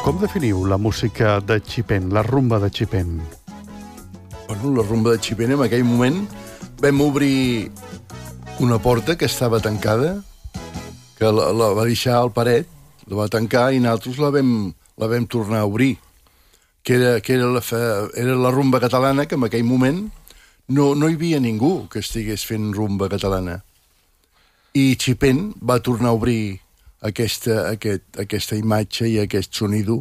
Com definiu la música de Chipén, la rumba de Chipén? Bueno, la rumba de Chipén, en aquell moment vam obrir una porta que estava tancada, que la va deixar al paret, la va tancar i nosaltres la vam tornar a obrir, que era la rumba catalana, que en aquell moment no hi havia ningú que estigués fent rumba catalana. I Chipén va tornar a obrir aquesta imatge i aquest sonido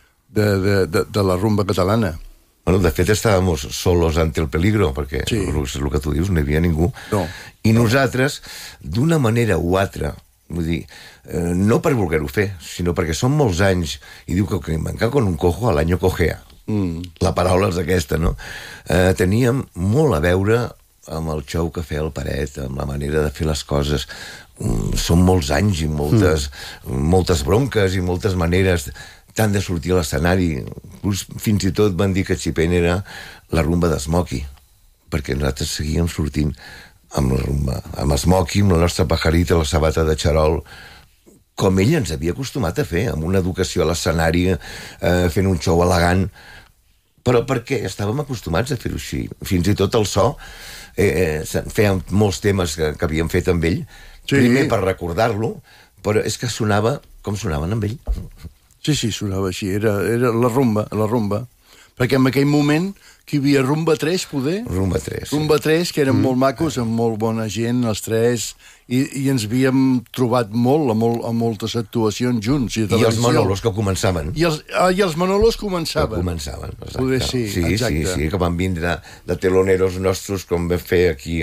de la rumba catalana. Bueno, de fet, estàvem solos ante el peligro, perquè Sí. és el que tu dius, no hi havia ningú. No. I nosaltres, d'una manera o altra, vull dir, no per voler-ho fer, sinó perquè són molts anys, i diu que manca con un cojo al año cojea. La paraula és aquesta, no? Teníem molt a veure amb el show que feia el Paret, amb la manera de fer les coses. Són molts anys i moltes bronques i moltes maneres tant de sortir a l'escenari. Fins i tot van dir que Chipén era la rumba d'Smoky, perquè nosaltres seguíem sortint amb la rumba, amb Smoky, amb la nostra pajarita, la sabata de xarol, com ell ens havia acostumat a fer, amb una educació a l'escenari, fent un show elegant, però perquè estàvem acostumats a fer-ho així. Fins i tot el so, feien molts temes que havíem fet amb ell, Sí. primer per recordar-lo, però és que sonava com sonaven amb ell. Sí, sonava així, era la rumba. Perquè en aquell moment que hi havia Rumba 3, poder? Rumba 3. Rumba 3, que eren molt macos, amb molt bona gent, els tres, i ens havíem trobat molt, a moltes actuacions junts. I els Manolos que començaven. I els Manolos començaven. Exacte. Poder sí, exacte. Sí, que van vindre de teloneros nostres, com vam fer aquí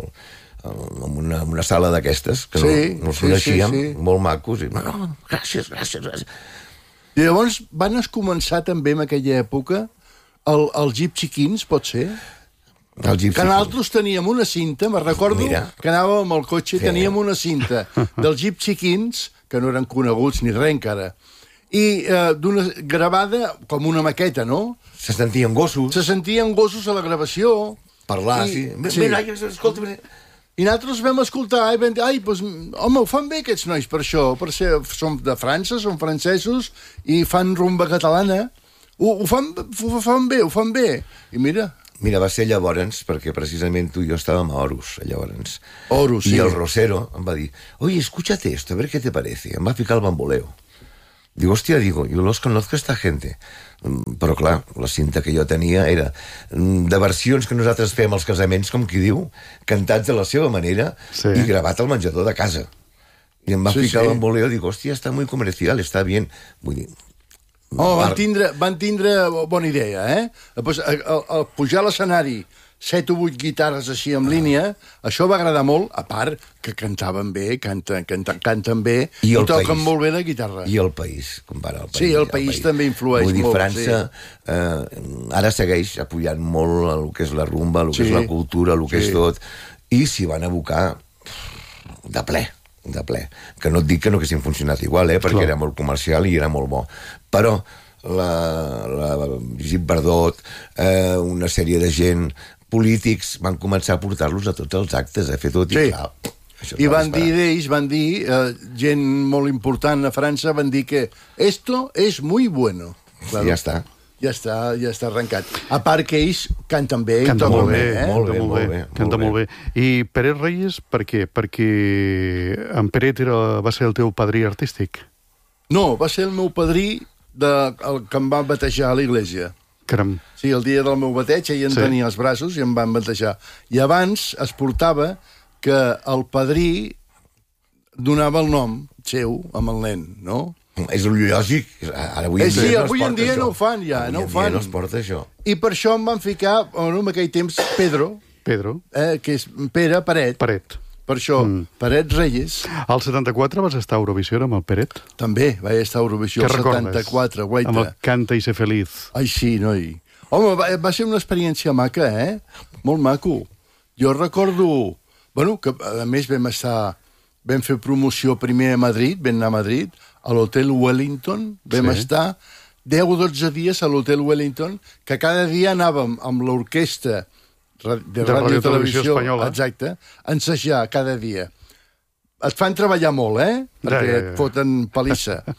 en una sala d'aquestes, que no els coneixíem, molt macos, i gràcies. I llavors van començar també en aquella època el Gypsy Kings, pot ser? Que nosaltres teníem una cinta, me'n recordo que anàvem amb el cotxe i teníem una cinta del Gypsy Kings, que no eren coneguts ni res encara, i gravada com una maqueta, no? Se sentien gossos. Se sentien gossos a la gravació. Parlar, sí. Mira, escolta... I nosaltres vam escoltar i vam dir, home, ho fan bé aquests nois per això, són de França, són francesos i fan rumba catalana. Ho fan bé. I mira... Mira, va ser llavors, perquè precisament tu i jo estàvem a Horus, llavors. Horus, sí. I el Rosero em va dir, oye, escúchate esto, a ver qué te parece. Em va ficar el bamboleo. Digo, hòstia, yo los conozco esta gente. Però, clar, la cinta que jo tenia era de versions que nosaltres fèiem als casaments, com qui diu, cantats de la seva manera i gravat al menjador de casa. I em va ficar el bamboleo, dic, hòstia, està muy comercial, està bien. Vull dir... Van tindre bona idea, al pujar a l'escenari 7 o 8 guitarres així en línia, això va agradar molt, a part que cantaven bé, canten bé i toquen molt bé la guitarra. I el país, compara el país. Sí, el país també influeix molt. Vull dir, França ara segueix apujant molt el que és la rumba, el que és la cultura, el que és tot, i s'hi van abocar de ple. Que no et dic que no haguessin funcionat igual, perquè era molt comercial i era molt bo. Però la Brigitte Bardot, una sèrie de gent, polítics, van començar a portar-los a tots els actes, a fer tot, i clar... I van dir, gent molt important a França, van dir que esto es muy bueno. Ja està. Ja està arrencat. A part que ells canten bé. Canta molt bé. Canta molt bé. I Peret Reyes, per què? Perquè en Peret va ser el teu padrí artístic? No, va ser el meu padrí el que em va batejar a l'església. Caram. Sí, el dia del meu bateig, ell em tenia els braços i em van batejar. I abans es portava que el padrí donava el nom seu amb el nen, no? És lògic. Avui en dia no ho fan, ja. No es porta això. I per això em van ficar, en aquell temps, Pedro, que és Pere Paret. Per això, Peret Reyes. Al 74 vas estar a Eurovisió amb el Peret? També vaig estar a Eurovisió al 74, guaita. Amb el Canta i ser feliz. Ai, sí, noi. Home, va ser una experiència maca, Molt maco. Jo recordo... Bueno, que a més vam fer promoció primer a Madrid, vam anar a Madrid, a l'Hotel Wellington, vam estar 10 o 12 dies a l'Hotel Wellington, que cada dia anàvem amb l'orquestra de Ràdio i Televisió Espanyola, exacte, a ensajar cada dia. Et fan treballar molt, perquè et foten palissa.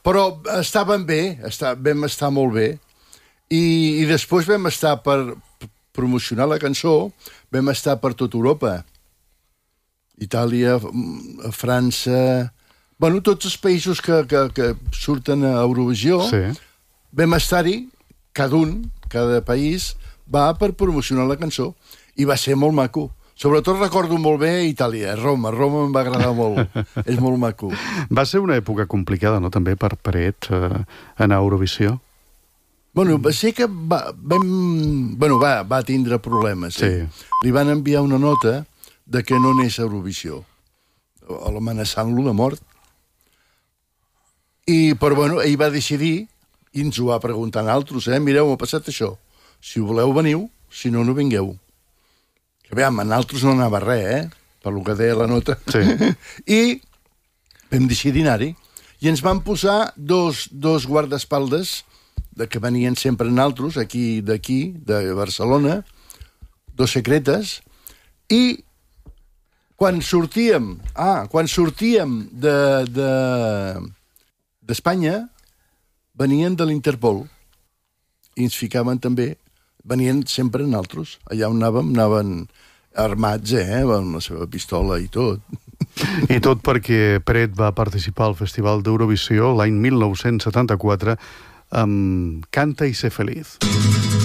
Però estaven bé, vam estar molt bé. I després vam estar per promocionar la cançó, vam estar per tota Europa. Itàlia, França... Bueno, tots els països que surten a Eurovisió, vam estar-hi, cada país va per promocionar la cançó, i va ser molt maco. Sobretot recordo molt bé Itàlia, Roma em va agradar molt, és molt maco. Va ser una època complicada, no?, també per Peret en Eurovisió. Bueno, sé que va tindre problemes. Li van enviar una nota de que no anés a Eurovisió, amenaçant-lo de mort. Però, bueno, ell va decidir, i ens ho va preguntar a altres, mireu, m'ha passat això. Si voleu, veniu, si no, no vingueu. Que bé, amb altres no anava res, per lo que deia la nota. I vam decidir anar-hi. I ens van posar dos guardaespaldes que venien sempre en altres, d'aquí, de Barcelona, dos secretes, i quan sortíem d'Espanya, venien de l'Interpol i ens ficaven també, venien sempre en altres. Allà on anaven armats, amb la seva pistola i tot. I tot perquè Peret va participar al Festival d'Eurovisió l'any 1974 amb Canta y sé feliz.